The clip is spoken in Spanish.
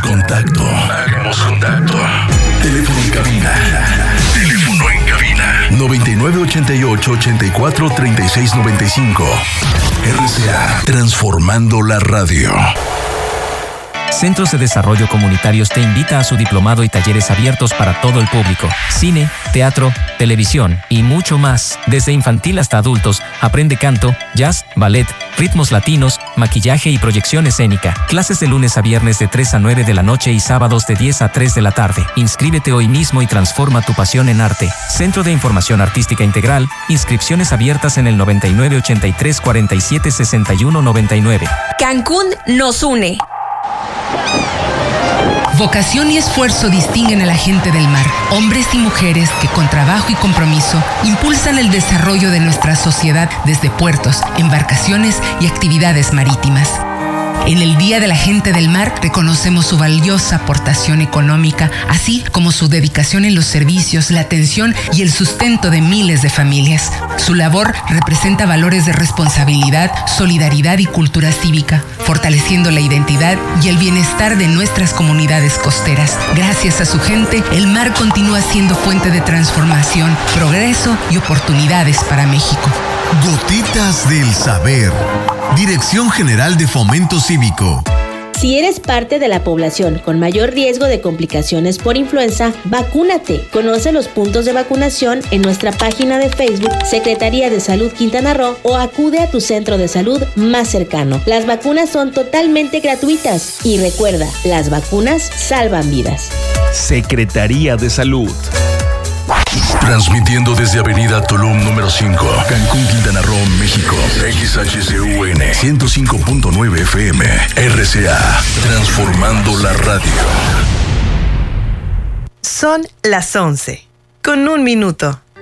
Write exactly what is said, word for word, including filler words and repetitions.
contacto. Hagamos contacto. Teléfono en cabina. Teléfono en cabina. noventa y nueve ochenta y ocho ochenta y cuatro treinta y seis noventa y cinco. R C A. Transformando la radio. Centros de Desarrollo Comunitarios te invita a su diplomado y talleres abiertos para todo el público. Cine, teatro, televisión y mucho más. Desde infantil hasta adultos, aprende canto, jazz, ballet, ritmos latinos, maquillaje y proyección escénica. Clases de lunes a viernes de tres a nueve de la noche y sábados de diez a tres de la tarde. Inscríbete hoy mismo y transforma tu pasión en arte. Centro de Información Artística Integral. Inscripciones abiertas en el noventa y nueve ochenta y tres cuarenta y siete sesenta y uno noventa y nueve. Cancún nos une. Vocación y esfuerzo distinguen a la gente del mar, hombres y mujeres que con trabajo y compromiso impulsan el desarrollo de nuestra sociedad desde puertos, embarcaciones y actividades marítimas. En el Día de la Gente del Mar reconocemos su valiosa aportación económica, así como su dedicación en los servicios, la atención y el sustento de miles de familias. Su labor representa valores de responsabilidad, solidaridad y cultura cívica, fortaleciendo la identidad y el bienestar de nuestras comunidades costeras. Gracias a su gente, el mar continúa siendo fuente de transformación, progreso y oportunidades para México. Gotitas del Saber. Dirección General de Fomento Cívico. Si eres parte de la población con mayor riesgo de complicaciones por influenza, vacúnate. Conoce los puntos de vacunación en nuestra página de Facebook Secretaría de Salud Quintana Roo o acude a tu centro de salud más cercano. Las vacunas son totalmente gratuitas y recuerda, las vacunas salvan vidas. Secretaría de Salud. Transmitiendo desde Avenida Tulum número cinco, Cancún, Quintana Roo, México. X H C U N ciento cinco punto nueve F M. R C A. Transformando la radio. Son las once, con un minuto.